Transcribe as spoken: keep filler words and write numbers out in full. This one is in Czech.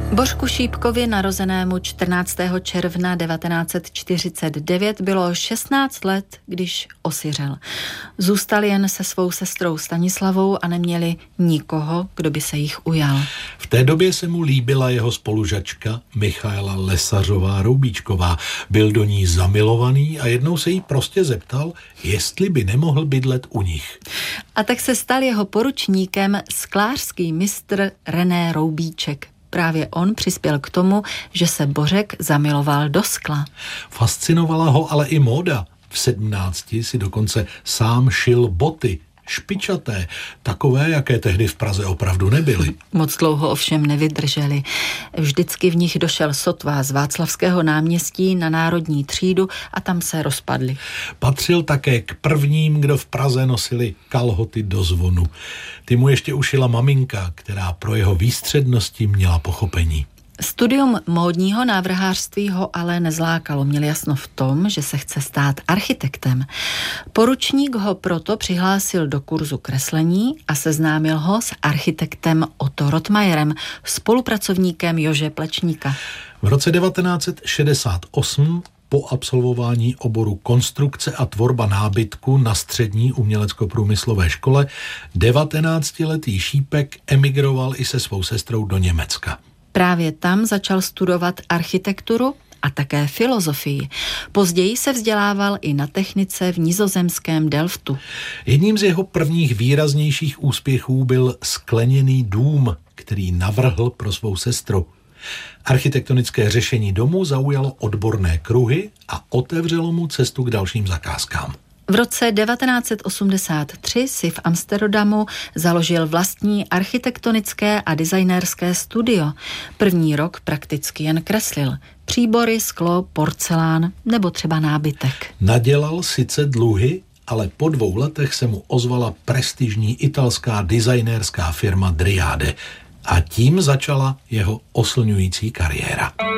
Božku Šípkovi, narozenému čtrnáctého června devatenáct set čtyřicet devět, bylo šestnáct let, když osiřel. Zůstal jen se svou sestrou Stanislavou a neměli nikoho, kdo by se jich ujal. V té době se mu líbila jeho spolužačka Michaela Lesařová-Roubíčková. Byl do ní zamilovaný a jednou se jí prostě zeptal, jestli by nemohl bydlet u nich. A tak se stal jeho poručníkem sklářský mistr René Roubíček. Právě on přispěl k tomu, že se Bořek zamiloval do skla. Fascinovala ho ale i móda. V sedmnácti si dokonce sám šil boty, špičaté, takové, jaké tehdy v Praze opravdu nebyly. Moc dlouho ovšem nevydrželi. Vždycky v nich došel sotva z Václavského náměstí na Národní třídu a tam se rozpadli. Patřil také k prvním, kdo v Praze nosili kalhoty do zvonu. Ty mu ještě ušila maminka, která pro jeho výstřednosti měla pochopení. Studium módního návrhářství ho ale nezlákalo. Měl jasno v tom, že se chce stát architektem. Poručník ho proto přihlásil do kurzu kreslení a seznámil ho s architektem Otto Rottmayerem, spolupracovníkem Jože Plečníka. V roce devatenáct set šedesát osm po absolvování oboru konstrukce a tvorba nábytku na střední umělecko-průmyslové škole devatenáctiletý Šípek emigroval i se svou sestrou do Německa. Právě tam začal studovat architekturu a také filozofii. Později se vzdělával i na technice v nizozemském Delftu. Jedním z jeho prvních výraznějších úspěchů byl skleněný dům, který navrhl pro svou sestru. Architektonické řešení domu zaujalo odborné kruhy a otevřelo mu cestu k dalším zakázkám. V roce devatenáct set osmdesát tři si v Amsterdamu založil vlastní architektonické a designérské studio. První rok prakticky jen kreslil. Příbory, sklo, porcelán nebo třeba nábytek. Nadělal sice dluhy, ale po dvou letech se mu ozvala prestižní italská designérská firma Driade. A tím začala jeho oslňující kariéra.